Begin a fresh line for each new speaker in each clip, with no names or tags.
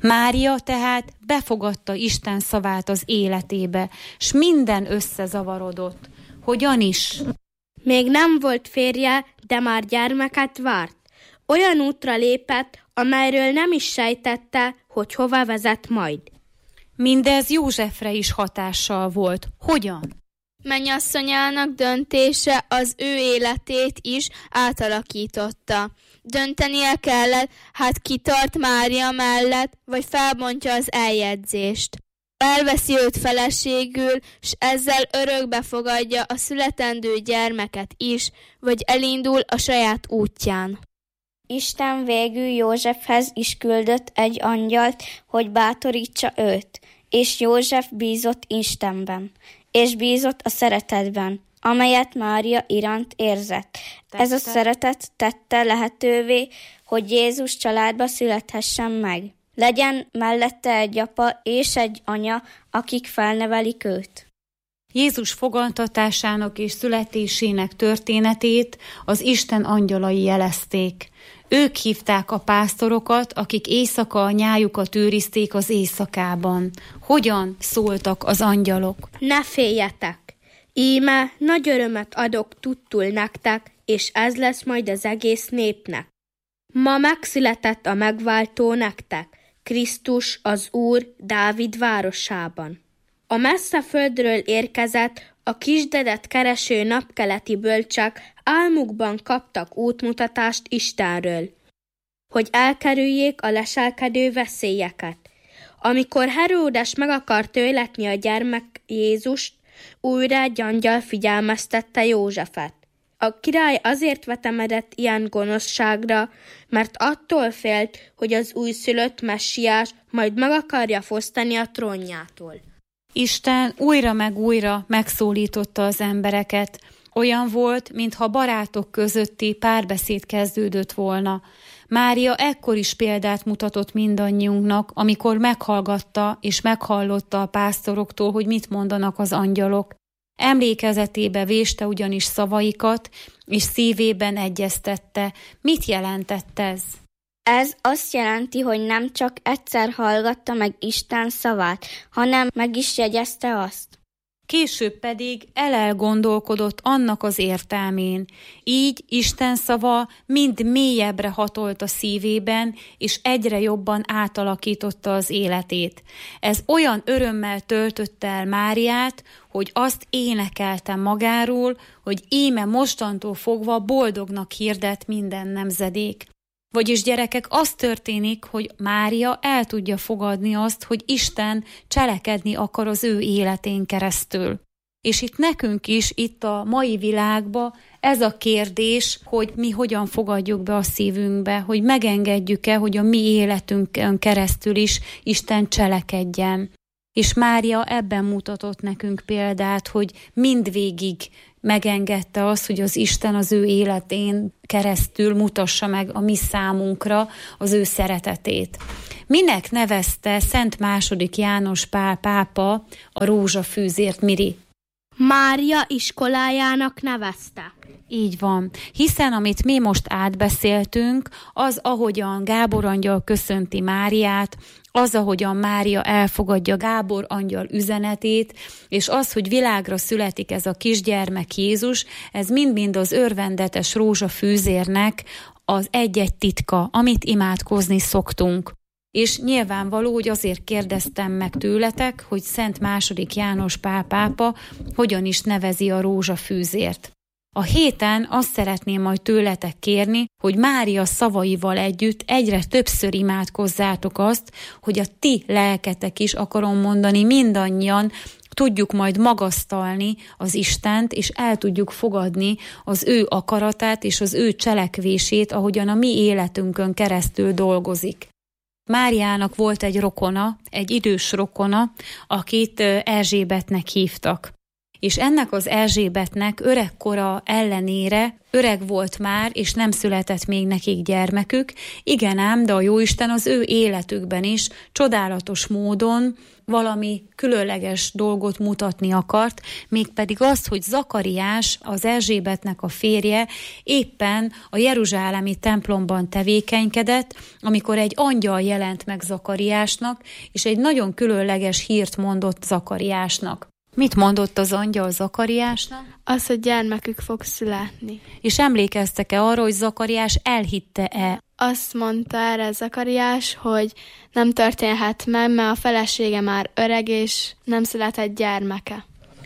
Mária tehát befogadta Isten szavát az életébe, s minden összezavarodott. Hogyan is?
Még nem volt férje, de már gyermeket várt. Olyan útra lépett, amelyről nem is sejtette, hogy hova vezet majd.
Mindez Józsefre is hatással volt. Hogyan?
Mennyasszonyának döntése az ő életét is átalakította. Döntenie kellett, hát kitart Mária mellett, vagy felbontja az eljegyzést. Elveszi őt feleségül, s ezzel örökbe fogadja a születendő gyermeket is, vagy elindul a saját útján.
Isten végül Józsefhez is küldött egy angyalt, hogy bátorítsa őt, és József bízott Istenben, és bízott a szeretetben, amelyet Mária iránt érzett. Ez a szeretet tette lehetővé, hogy Jézus családba születhessen meg. Legyen mellette egy apa és egy anya, akik felnevelik őt.
Jézus fogantatásának és születésének történetét az Isten angyalai jelezték. Ők hívták a pásztorokat, akik éjszaka a nyájukat őrizték az éjszakában. Hogyan szóltak az angyalok?
Ne féljetek! Íme nagy örömet adok tudtul nektek, és ez lesz majd az egész népnek. Ma megszületett a megváltó nektek, Krisztus az Úr Dávid városában. A messze földről érkezett, a kisdedet kereső napkeleti bölcsek álmukban kaptak útmutatást Istenről, hogy elkerüljék a leselkedő veszélyeket. Amikor Heródes meg akart öletni a gyermek Jézust, újra egy angyal figyelmeztette Józsefet. A király azért vetemedett ilyen gonoszságra, mert attól félt, hogy az újszülött messiás majd meg akarja fosztani a trónjától.
Isten újra meg újra megszólította az embereket. Olyan volt, mintha barátok közötti párbeszéd kezdődött volna. Mária ekkor is példát mutatott mindannyiunknak, amikor meghallgatta és meghallotta a pásztoroktól, hogy mit mondanak az angyalok. Emlékezetébe véste ugyanis szavaikat, és szívében egyeztette. Mit jelentett ez?
Ez azt jelenti, hogy nem csak egyszer hallgatta meg Isten szavát, hanem meg is jegyezte azt.
Később pedig elgondolkodott annak az értelmén. Így Isten szava mind mélyebbre hatolt a szívében, és egyre jobban átalakította az életét. Ez olyan örömmel töltötte el Máriát, hogy azt énekelte magáról, hogy íme mostantól fogva boldognak hirdet minden nemzedék. Vagyis gyerekek, az történik, hogy Mária el tudja fogadni azt, hogy Isten cselekedni akar az ő életén keresztül. És itt nekünk is, itt a mai világban ez a kérdés, hogy mi hogyan fogadjuk be a szívünkbe, hogy megengedjük-e, hogy a mi életünkön keresztül is Isten cselekedjen. És Mária ebben mutatott nekünk példát, hogy mindvégig megengedte azt, hogy az Isten az ő életén keresztül mutassa meg a mi számunkra az ő szeretetét. Minek nevezte Szent II. János Pál pápa a rózsafűzért, Miri?
Mária iskolájának nevezte.
Így van, hiszen amit mi most átbeszéltünk, az ahogyan Gábor angyal köszönti Máriát, az ahogyan Mária elfogadja Gábor angyal üzenetét, és az, hogy világra születik ez a kisgyermek Jézus, ez mind-mind az örvendetes rózsafűzérnek az egy-egy titka, amit imádkozni szoktunk. És nyilvánvaló, hogy azért kérdeztem meg tőletek, hogy Szent II. János Pál pápa hogyan is nevezi a rózsafűzért. A héten azt szeretném majd tőletek kérni, hogy Mária szavaival együtt egyre többször imádkozzátok azt, hogy a ti lelketek is, akarom mondani, mindannyian tudjuk majd magasztalni az Istent, és el tudjuk fogadni az ő akaratát és az ő cselekvését, ahogyan a mi életünkön keresztül dolgozik. Máriának volt egy rokona, egy idős rokona, akit Erzsébetnek hívtak. És ennek az Erzsébetnek öregkora ellenére, öreg volt már, és nem született még nekik gyermekük, igen ám, de a Jóisten az ő életükben is csodálatos módon valami különleges dolgot mutatni akart, mégpedig azt, hogy Zakariás, az Erzsébetnek a férje éppen a jeruzsálemi templomban tevékenykedett, amikor egy angyal jelent meg Zakariásnak, és egy nagyon különleges hírt mondott Zakariásnak. Mit mondott az angyal Zakariásnak?
Az, hogy gyermekük fog születni.
És emlékeztek-e arra, hogy Zakariás elhitte-e?
Azt mondta erre Zakariás, hogy nem történhet meg, mert a felesége már öreg, és nem született gyermeke.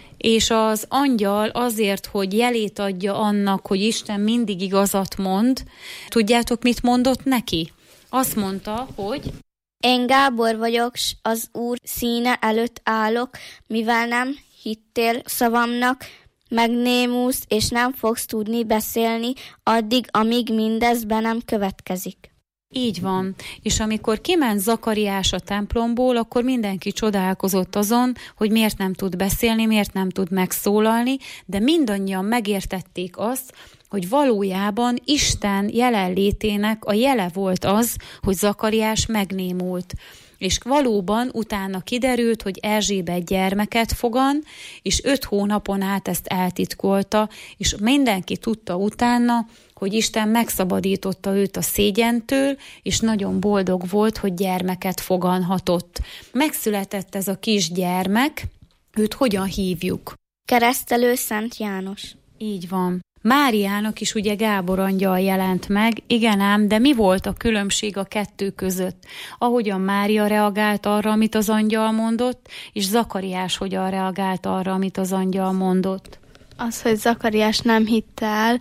És az angyal azért, hogy jelét adja annak, hogy Isten mindig igazat mond, tudjátok, mit mondott neki? Azt mondta, hogy...
Én Gábor vagyok, s az Úr színe előtt állok, mivel nem hittél szavamnak, megnémulsz, és nem fogsz tudni beszélni, addig, amíg mindez be nem következik.
Így van. És amikor kiment Zakariás a templomból, akkor mindenki csodálkozott azon, hogy miért nem tud beszélni, miért nem tud megszólalni, de mindannyian megértették azt, hogy valójában Isten jelenlétének a jele volt az, hogy Zakariás megnémult. És valóban utána kiderült, hogy Erzsébet gyermeket fogan, és 5 hónapon át ezt eltitkolta, és mindenki tudta utána, hogy Isten megszabadította őt a szégyentől, és nagyon boldog volt, hogy gyermeket foganhatott. Megszületett ez a kis gyermek, őt hogyan hívjuk?
Keresztelő Szent János.
Így van. Máriának is ugye Gábor angyal jelent meg, igen ám, de mi volt a különbség a kettő között? Ahogyan Mária reagált arra, amit az angyal mondott, és Zakariás hogyan reagált arra, amit az angyal mondott?
Az, hogy Zakariás nem hitte el,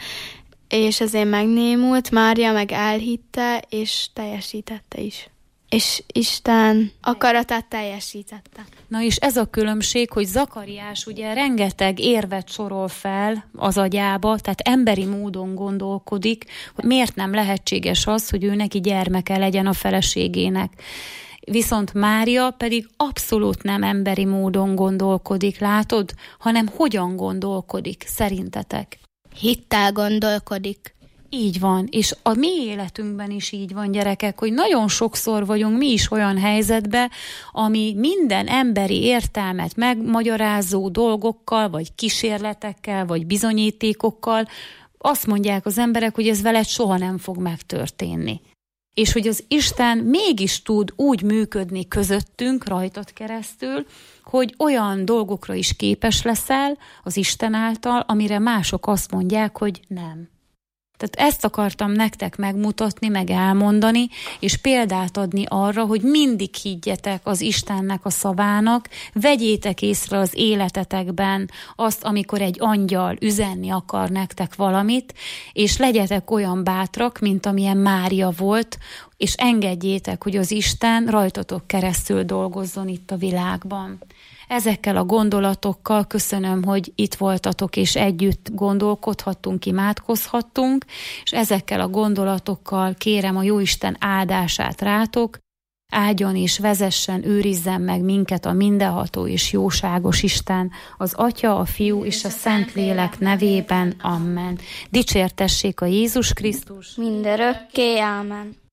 és ezért megnémult, Mária meg elhitte, és teljesítette is. És Isten akaratát teljesítette.
Na és ez a különbség, hogy Zakariás ugye rengeteg érvet sorol fel az agyába, tehát emberi módon gondolkodik, hogy miért nem lehetséges az, hogy ő neki gyermeke legyen a feleségének. Viszont Mária pedig abszolút nem emberi módon gondolkodik, látod, hanem hogyan gondolkodik, szerintetek?
Hittel gondolkodik.
Így van, és a mi életünkben is így van, gyerekek, hogy nagyon sokszor vagyunk mi is olyan helyzetben, ami minden emberi értelmet megmagyarázó dolgokkal, vagy kísérletekkel, vagy bizonyítékokkal azt mondják az emberek, hogy ez veled soha nem fog megtörténni. És hogy az Isten mégis tud úgy működni közöttünk, rajtad keresztül, hogy olyan dolgokra is képes leszel az Isten által, amire mások azt mondják, hogy nem. Tehát ezt akartam nektek megmutatni, meg elmondani, és példát adni arra, hogy mindig higgyetek az Istennek a szavának, vegyétek észre az életetekben azt, amikor egy angyal üzenni akar nektek valamit, és legyetek olyan bátrak, mint amilyen Mária volt, és engedjétek, hogy az Isten rajtatok keresztül dolgozzon itt a világban. Ezekkel a gondolatokkal köszönöm, hogy itt voltatok, és együtt gondolkodhattunk, imádkozhattunk, és ezekkel a gondolatokkal kérem a Jóisten áldását rátok, áldjon és vezessen, őrizzen meg minket a mindenható és jóságos Isten, az Atya, a Fiú és a Szentlélek nevében. Amen. Dicsértessék a Jézus Krisztus.
Mindörökké. Ámen.